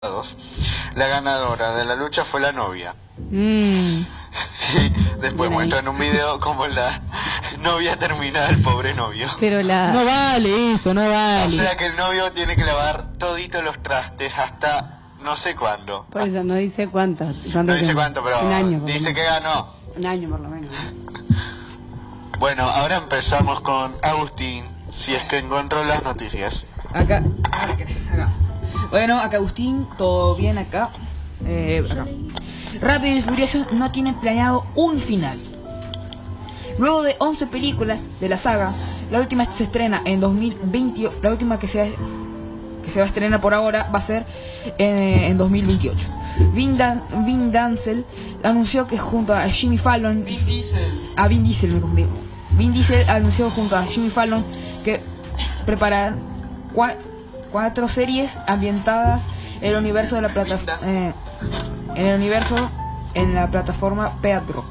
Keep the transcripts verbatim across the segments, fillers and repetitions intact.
La ganadora de la lucha fue la novia. Mm. Y después muestran un video como la novia termina al pobre novio. Pero la... No vale eso, no vale. O sea que el novio tiene que lavar toditos los trastes hasta no sé cuándo. Por eso no dice cuánto. cuánto No dice tiempo. cuánto, pero un año, dice que ganó. Un año por lo menos. Bueno, ahora empezamos con Agustín, si es que encontró las noticias. Acá, acá. Bueno, acá Agustín, todo bien acá. Eh, acá. Rápido y Furioso no tienen planeado un final. Luego de once películas de la saga, la última se estrena en dos mil veinte. La última que se, que se va a estrenar por ahora va a ser en, en dos mil veintiocho. Vin, Dan, Vin Diesel anunció que junto a Jimmy Fallon... Vin Diesel. A Vin Diesel me confundí. Vin Diesel anunció junto a Jimmy Fallon que preparar cua, cuatro series ambientadas en el universo de la plataforma... Eh, en el universo en la plataforma Peacock.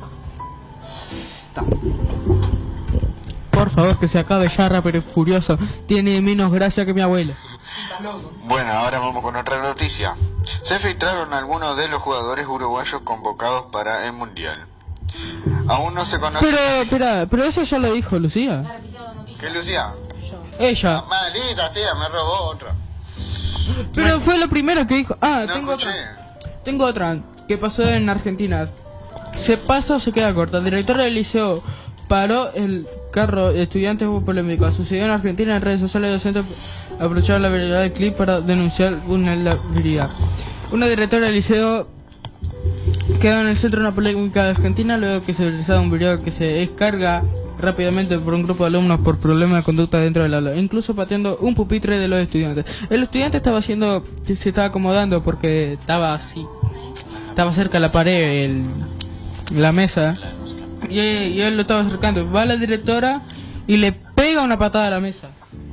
Por favor, que se acabe ya Rápido y Furioso. Tiene menos gracia que mi abuela. Bueno, ahora vamos con otra noticia. Se filtraron algunos de los jugadores uruguayos convocados para el Mundial. Aún no se conoce... Pero, espera, pero eso ya lo dijo Lucía. ¿Qué, Lucía? Ella. Maldita sea, me robó otra. Pero fue lo primero que dijo. Ah, No tengo escuché. otra. Tengo otra que pasó en Argentina. Se pasa o se queda corta. El director del liceo paró el carro de estudiantes, hubo polémica. Sucedió en Argentina. En redes sociales, docentes aprovecharon la viralidad del clip para denunciar vulnerabilidad. Una directora del liceo quedó en el centro de una polémica de Argentina luego que se realizaba un video que se descarga rápidamente por un grupo de alumnos por problemas de conducta dentro del aula, incluso pateando un pupitre de los estudiantes. El estudiante estaba haciendo, se estaba acomodando porque estaba así, estaba cerca de la pared, el, la mesa, y, y él lo estaba acercando. Va la directora y le pega una patada a la mesa.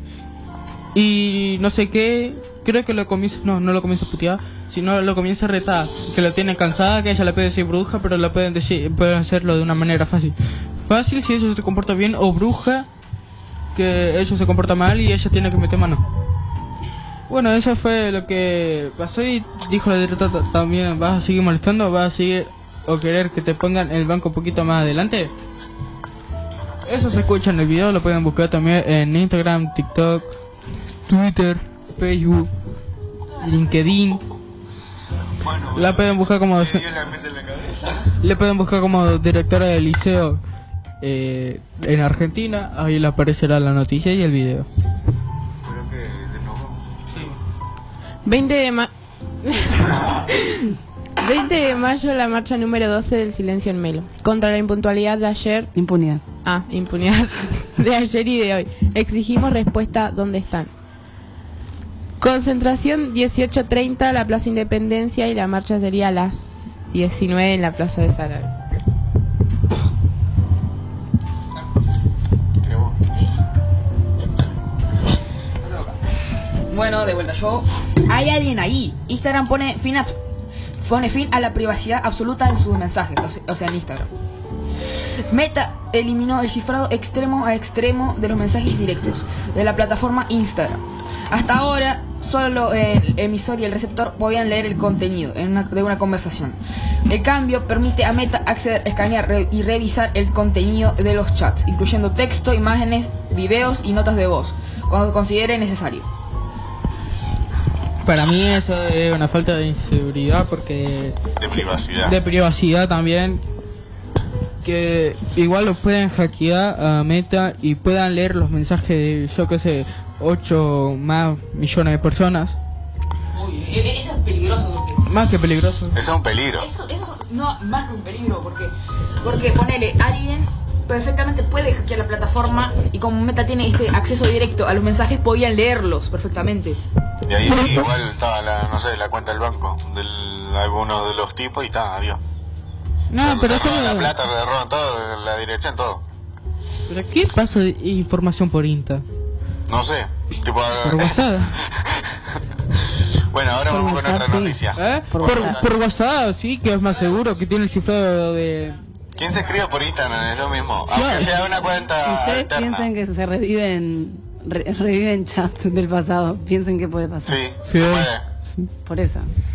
Y no sé qué, creo que lo comienza, no, no lo comienza a putear, sino lo comienza a retar, que lo tiene cansada, que ella le puede decir bruja, pero lo pueden decir, pueden hacerlo de una manera fácil. Fácil si ella se comporta bien, o bruja, que ella se comporta mal y ella tiene que meter mano. Bueno, eso fue lo que pasó y dijo la directora también, ¿vas a seguir molestando? ¿Vas a seguir o querer que te pongan el banco un poquito más adelante? Eso se escucha en el video, lo pueden buscar también en Instagram, TikTok, Twitter, Facebook, LinkedIn. Bueno, La pueden buscar como me dio la mesa en la cabeza. le pueden buscar como directora del liceo eh, en Argentina. Ahí le aparecerá la noticia y el video. Creo que de nuevo. veinte de ma... veinte de mayo, la marcha número doce del silencio en Melo. Contra la impuntualidad de ayer... Impunidad. Ah, impunidad. De ayer y de hoy. Exigimos respuesta, ¿dónde están? Concentración dieciocho treinta, la Plaza Independencia, y la marcha sería a las diecinueve en la Plaza de Sarabia. Bueno, de vuelta yo. Hay alguien ahí. Instagram pone fin a, pone fin a la privacidad absoluta en sus mensajes, o sea, o sea, en Instagram. Meta eliminó el cifrado extremo a extremo de los mensajes directos de la plataforma Instagram. Hasta ahora, solo el emisor y el receptor podían leer el contenido en una, de una conversación. El cambio permite a Meta acceder, escanear re, y revisar el contenido de los chats, incluyendo texto, imágenes, videos y notas de voz, cuando considere necesario. Para mí eso es una falta de inseguridad porque... De privacidad. De privacidad también. Que igual los pueden hackear a Meta y puedan leer los mensajes de, yo que sé, ocho más millones de personas. Uy, eso es peligroso. Porque... Más que peligroso. Eso es un peligro. Eso, eso no, más que un peligro, porque, porque ponele, alguien perfectamente puede hackear la plataforma y como Meta tiene este acceso directo a los mensajes, podían leerlos perfectamente. Y ahí igual estaba la, no sé, la cuenta del banco de alguno de los tipos y está, adiós. No, O sea, pero le eso... roban la plata, le roban todo, la dirección, todo. ¿Pero qué pasa de información por Insta? No sé, tipo... Por WhatsApp. Bueno, ahora Por vamos WhatsApp, con otra sí. noticia. ¿Eh? Por Por, WhatsApp. por WhatsApp, sí, que es más seguro, que tiene el cifrado de... ¿Quién se escribe por Instagram? Eso mismo. Aunque Claro. sea una cuenta Ustedes alterna. piensan que se reviven re- reviven chats del pasado. Piensen que puede pasar. Sí, Sí. se puede. Por eso.